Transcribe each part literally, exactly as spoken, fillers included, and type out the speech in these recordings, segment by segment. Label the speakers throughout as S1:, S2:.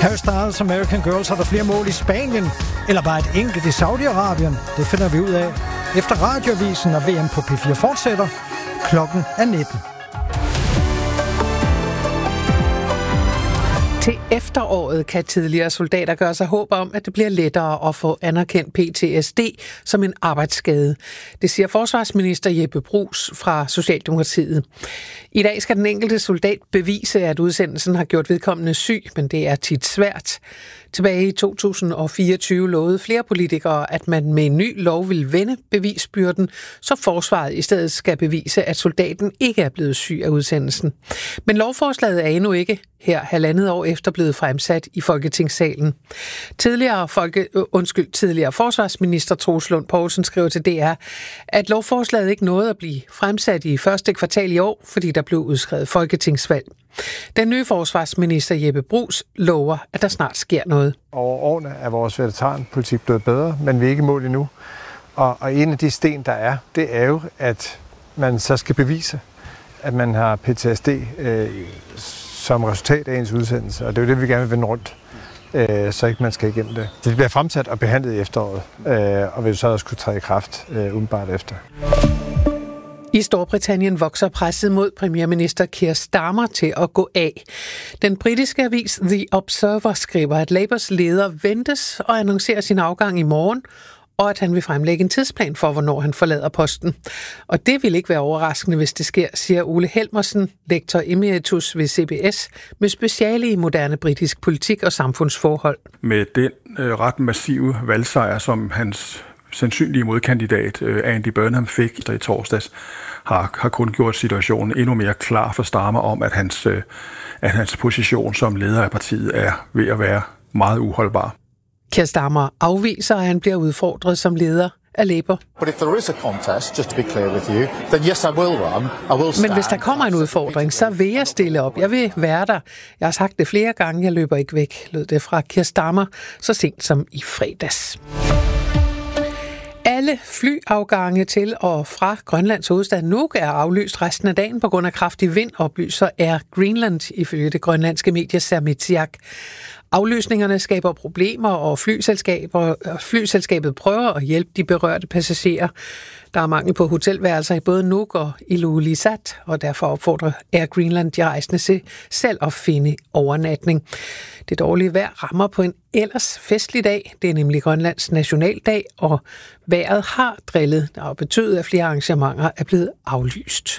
S1: Harry Styles American Girls, har der flere mål i Spanien, eller bare et enkelt i Saudi-Arabien? Det finder vi ud af efter Radioavisen, og V M på P fire fortsætter. Klokken er nitten.
S2: Til efteråret kan tidligere soldater gøre sig håb om, at det bliver lettere at få anerkendt P T S D som en arbejdsskade. Det siger forsvarsminister Jeppe Bruus fra Socialdemokratiet. I dag skal den enkelte soldat bevise, at udsendelsen har gjort vedkommende syg, men det er tit svært. Tilbage i to tusind og fireogtyve lovede flere politikere, at man med en ny lov vil vende bevisbyrden, så forsvaret i stedet skal bevise, at soldaten ikke er blevet syg af udsendelsen. Men lovforslaget er endnu ikke her halvandet år efter blevet fremsat i Folketingssalen. Tidligere, folke, øh, undskyld, tidligere forsvarsminister Troels Lund Poulsen skriver til D R, at lovforslaget ikke nåede at blive fremsat i første kvartal i år, fordi der blev udskrevet folketingsvalg. Den nye forsvarsminister Jeppe Bruus lover, at der snart sker noget.
S3: Over årene er vores veteranpolitik blevet bedre, men vi er ikke i mål endnu. Og, og en af de sten, der er, det er jo, at man så skal bevise, at man har P T S D øh, som resultat af ens udsendelse. Og det er jo det, vi gerne vil vende rundt, øh, så ikke man skal igennem det. Det bliver fremsat og behandlet i efteråret, øh, og vil så også kunne træde i kraft øh, umiddelbart efter.
S2: I Storbritannien vokser presset mod premierminister Keir Starmer til at gå af. Den britiske avis The Observer skriver, at Labours leder ventes og annoncerer sin afgang i morgen, og at han vil fremlægge en tidsplan for, hvornår han forlader posten. Og det vil ikke være overraskende, hvis det sker, siger Ole Helmersen, lektor emeritus ved C B S, med speciale i moderne britisk politik og samfundsforhold.
S4: Med den øh, ret massive valgsejr, som hans sandsynlige modkandidat Andy Burnham fik i torsdags, har, har kun gjort situationen endnu mere klar for Starmer om, at hans, at hans position som leder af partiet er ved at være meget uholdbar.
S2: Keir Starmer afviser, at han bliver udfordret som leder af Labour. Men hvis der kommer en udfordring, så vil jeg stille op. Jeg vil være der. Jeg har sagt det flere gange, jeg løber ikke væk, lød det fra Keir Starmer så sent som i fredags. Alle flyafgange til og fra Grønlands hovedstad Nuuk er aflyst resten af dagen på grund af kraftig vind, oplyser Air Greenland ifølge det grønlandske medie Sermitsiaq. Aflysningerne skaber problemer, og flyselskaber, flyselskabet prøver at hjælpe de berørte passagerer. Der er mangel på hotelværelser i både Nuuk og Ilulissat, og derfor opfordrer Air Greenland de rejsende til selv at finde overnatning. Det dårlige vejr rammer på en ellers festlig dag. Det er nemlig Grønlands nationaldag, og vejret har drillet og betydet, at flere arrangementer er blevet aflyst.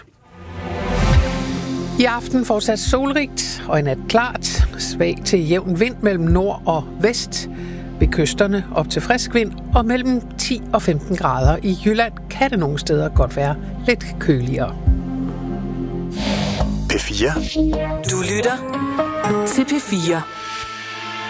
S2: I aften fortsat solrigt og i nat klart. Svag til jævn vind mellem nord og vest. Ved kysterne op til frisk vind, og mellem ti og femten grader. I Jylland kan det nogle steder godt være lidt køligere.
S5: P fire.
S6: Du lytter til P fire.